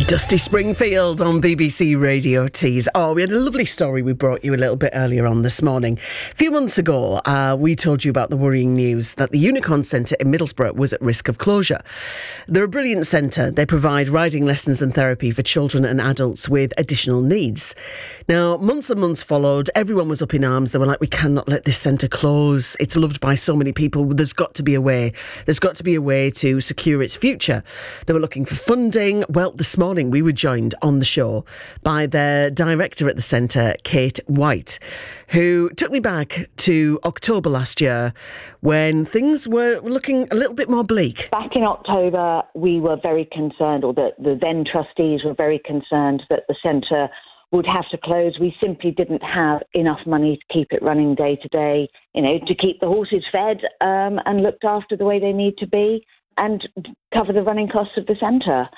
Dusty Springfield on BBC Radio Tees. Oh, we had a lovely story we brought you a little bit earlier on this morning. A few months ago, we told you about the worrying news that the Unicorn Centre in Middlesbrough was at risk of closure. They're a brilliant centre. They provide riding lessons and therapy for children and adults with additional needs. Now, months and months followed. Everyone was up in arms. They were like, we cannot let this centre close. It's loved by so many people. There's got to be a way. There's got to be a way to secure its future. They were looking for funding. Well, this morning we were joined on the show by their director at the centre, Kate White, who took me back to October last year when things were looking a little bit more bleak. Back in October, we were very concerned, or the then trustees were very concerned that the centre would have to close. We simply didn't have enough money to keep it running day to day, to keep the horses fed and looked after the way they need to be and cover the running costs of the centre.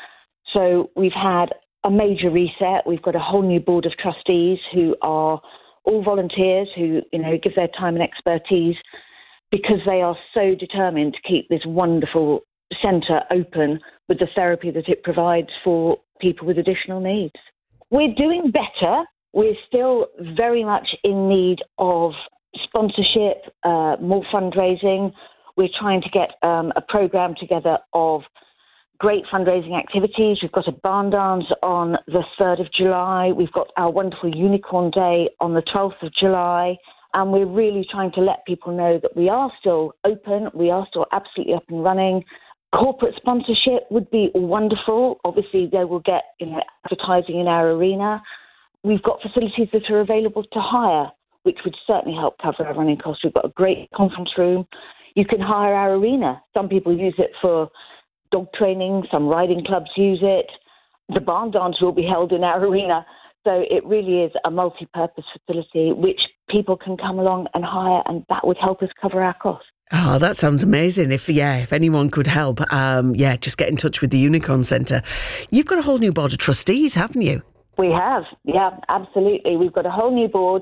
So we've had a major reset. We've got a whole new board of trustees who are all volunteers who, give their time and expertise because they are so determined to keep this wonderful centre open with the therapy that it provides for people with additional needs. We're doing better. We're still very much in need of sponsorship, more fundraising. We're trying to get a programme together of great fundraising activities. We've got a barn dance on the 3rd of July. We've got our wonderful Unicorn Day on the 12th of July. And we're really trying to let people know that we are still open. We are still absolutely up and running. Corporate sponsorship would be wonderful. Obviously, they will get advertising in our arena. We've got facilities that are available to hire, which would certainly help cover our running costs. We've got a great conference room. You can hire our arena. Some people use it for dog training, some riding clubs use it. The barn dance will be held in our arena. So it really is a multi-purpose facility which people can come along and hire, and that would help us cover our costs. Oh, that sounds amazing. If anyone could help, just get in touch with the Unicorn Centre. You've got a whole new board of trustees, haven't you? We have, yeah, absolutely. We've got a whole new board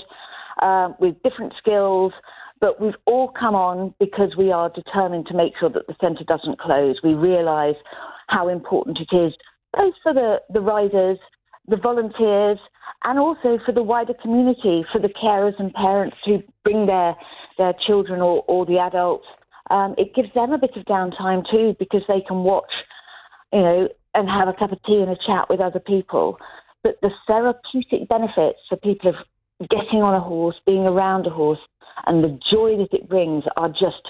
with different skills, but we've all come on because we are determined to make sure that the centre doesn't close. We realise how important it is, both for the riders, the volunteers, and also for the wider community, for the carers and parents who bring their children or the adults. It gives them a bit of downtime too, because they can watch, and have a cup of tea and a chat with other people. But the therapeutic benefits for people of getting on a horse, being around a horse, and the joy that it brings are just,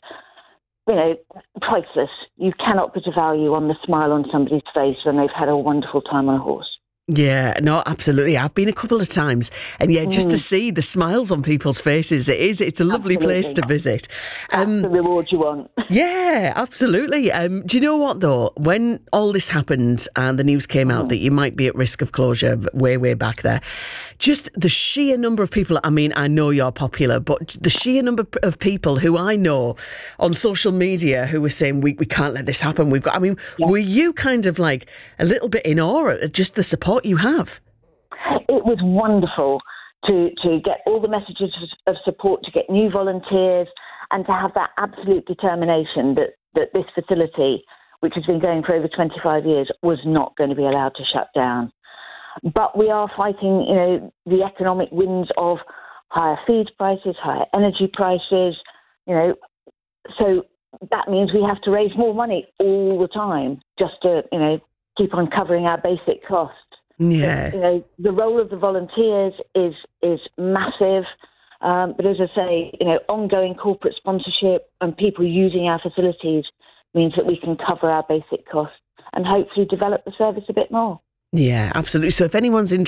priceless. You cannot put a value on the smile on somebody's face when they've had a wonderful time on a horse. Yeah, no, absolutely. I've been a couple of times, and just to see the smiles on people's faces, it's a lovely place to visit. That's the reward you want. Yeah, absolutely. Do you know what though? When all this happened and the news came out that you might be at risk of closure way back there, just the sheer number of people, I mean, I know you're popular, but the sheer number of people who I know on social media who were saying, we can't let this happen. Were you kind of like a little bit in awe at just the support you have? It was wonderful to get all the messages of support, to get new volunteers, and to have that absolute determination that this facility, which has been going for over 25 years, was not going to be allowed to shut down. But we are fighting, the economic winds of higher feed prices, higher energy prices, so that means we have to raise more money all the time just to, keep on covering our basic costs. Yeah. So, the role of the volunteers is massive. But as I say, ongoing corporate sponsorship and people using our facilities means that we can cover our basic costs and hopefully develop the service a bit more. Yeah, absolutely. So if anyone's interested